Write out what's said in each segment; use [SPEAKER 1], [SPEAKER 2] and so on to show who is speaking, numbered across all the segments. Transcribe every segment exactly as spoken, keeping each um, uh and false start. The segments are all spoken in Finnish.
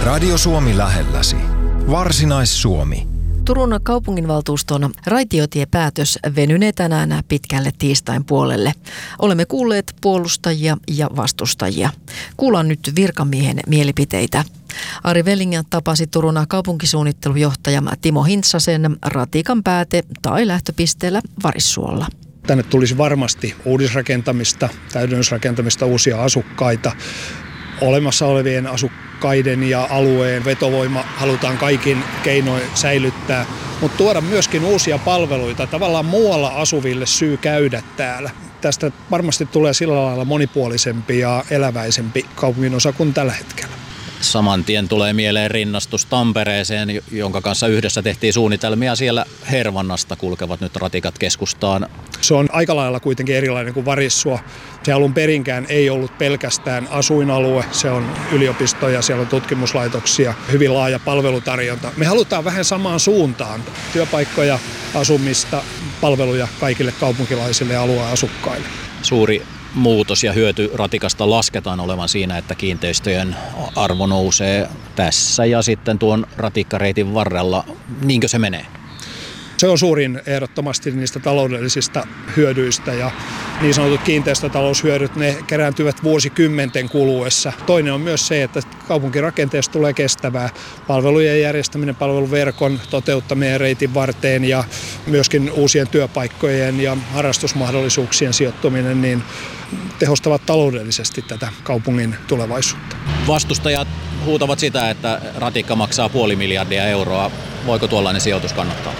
[SPEAKER 1] Radio Suomi lähelläsi. Varsinais-Suomi.
[SPEAKER 2] Turun kaupunginvaltuuston raitiotiepäätös venynee tänään pitkälle tiistain puolelle. Olemme kuulleet puolustajia ja vastustajia. Kuullaan nyt virkamiehen mielipiteitä. Ari Vellinga tapasi Turun kaupunkisuunnittelujohtaja Timo Hintsasen ratikan pääte- tai lähtöpisteellä Varissuolla.
[SPEAKER 3] Tänne tulisi varmasti uudisrakentamista, täydennysrakentamista, uusia asukkaita. Olemassa olevien asukkaiden ja alueen vetovoima halutaan kaikin keinoin säilyttää, mutta tuoda myöskin uusia palveluita, tavallaan muualla asuville syy käydä täällä. Tästä varmasti tulee sillä lailla monipuolisempi ja eläväisempi kaupunginosa kuin tällä hetkellä.
[SPEAKER 4] Saman tien tulee mieleen rinnastus Tampereeseen, jonka kanssa yhdessä tehtiin suunnitelmia. Siellä Hervannasta kulkevat nyt ratikat keskustaan.
[SPEAKER 3] Se on aika lailla kuitenkin erilainen kuin Varissuo. Se alun perinkään ei ollut pelkästään asuinalue, se on yliopistoja, siellä on tutkimuslaitoksia, hyvin laaja palvelutarjonta. Me halutaan vähän samaan suuntaan, työpaikkoja, asumista, palveluja kaikille kaupunkilaisille ja alueen asukkaille.
[SPEAKER 4] Suuri muutos ja hyöty ratikasta lasketaan olevan siinä, että kiinteistöjen arvo nousee tässä ja sitten tuon ratikkareitin varrella. Niinkö se menee?
[SPEAKER 3] Se on suurin ehdottomasti niistä taloudellisista hyödyistä ja niin sanotut kiinteistötaloushyödyt, ne kerääntyvät vuosikymmenten kuluessa. Toinen on myös se, että kaupunkirakenteesta tulee kestävää. Palvelujen järjestäminen, palveluverkon toteuttaminen reitin varteen ja myöskin uusien työpaikkojen ja harrastusmahdollisuuksien sijoittuminen niin tehostavat taloudellisesti tätä kaupungin tulevaisuutta.
[SPEAKER 4] Vastustajat huutavat sitä, että ratikka maksaa puoli miljardia euroa. Voiko tuollainen sijoitus kannattaa?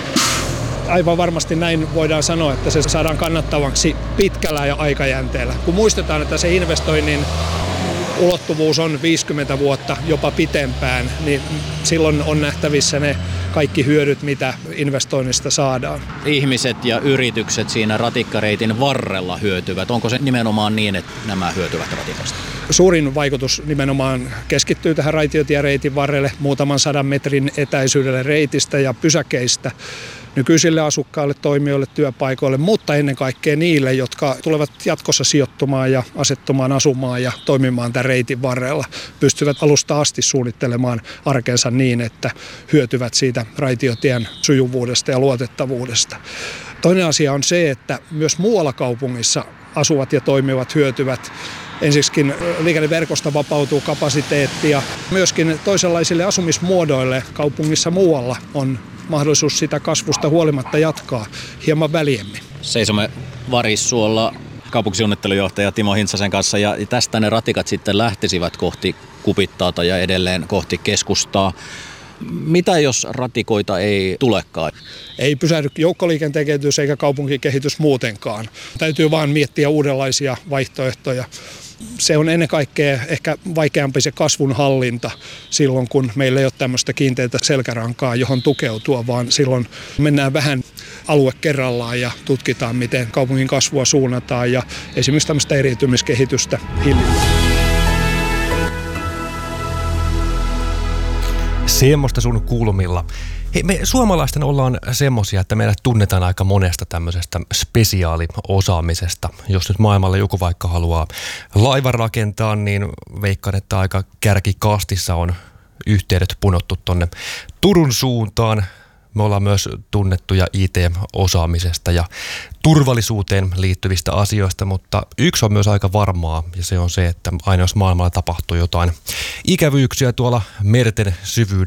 [SPEAKER 3] Aivan varmasti näin voidaan sanoa, että se saadaan kannattavaksi pitkällä ja aikajänteellä. Kun muistetaan, että se investoinnin ulottuvuus on viisikymmentä vuotta, jopa pitempään, niin silloin on nähtävissä ne kaikki hyödyt, mitä investoinnista saadaan.
[SPEAKER 4] Ihmiset ja yritykset siinä ratikkareitin varrella hyötyvät. Onko se nimenomaan niin, että nämä hyötyvät ratikasta? Suurin
[SPEAKER 3] vaikutus nimenomaan keskittyy tähän raitiotiereitin varrelle muutaman sadan metrin etäisyydelle reitistä ja pysäkeistä nykyisille asukkaille, toimijoille, työpaikoille, mutta ennen kaikkea niille, jotka tulevat jatkossa sijoittumaan ja asettumaan asumaan ja toimimaan tämän reitin varrella, pystyvät alusta asti suunnittelemaan arkensa niin, että hyötyvät siitä raitiotien sujuvuudesta ja luotettavuudesta. Toinen asia on se, että myös muualla kaupungissa asuvat ja toimivat hyötyvät. Ensiksikin liikenneverkosta vapautuu kapasiteettia. Myöskin toisenlaisille asumismuodoille kaupungissa muualla on mahdollisuus sitä kasvusta huolimatta jatkaa hieman väljemmin.
[SPEAKER 4] Seisomme Varissuolla kaupunkisuunnittelujohtaja Timo Hintsasen kanssa ja tästä ne ratikat sitten lähtisivät kohti Kupittaata ja edelleen kohti keskustaa. Mitä jos ratikoita ei tulekaan?
[SPEAKER 3] Ei pysähdy joukkoliikenteen kehitys eikä kaupunkikehitys muutenkaan. Täytyy vaan miettiä uudenlaisia vaihtoehtoja. Se on ennen kaikkea ehkä vaikeampi se kasvun hallinta silloin, kun meillä ei ole tämmöistä kiinteitä selkärankaa, johon tukeutua, vaan silloin mennään vähän alue kerrallaan ja tutkitaan, miten kaupungin kasvua suunnataan ja esimerkiksi tämmöistä eriytymiskehitystä hillitään.
[SPEAKER 5] Semmoista sun kulmilla. Hei, me suomalaisten ollaan semmosia, että meidät tunnetaan aika monesta tämmöisestä spesiaaliosaamisesta. Jos nyt maailmalla joku vaikka haluaa laivan rakentaa, niin veikkaan, että aika kärkikastissa on yhteydet punottu tonne Turun suuntaan. Me ollaan myös tunnettuja I T-osaamisesta ja turvallisuuteen liittyvistä asioista, mutta yksi on myös aika varmaa ja se on se, että aina jos maailmalla tapahtuu jotain ikävyyksiä tuolla merten syvyydessä,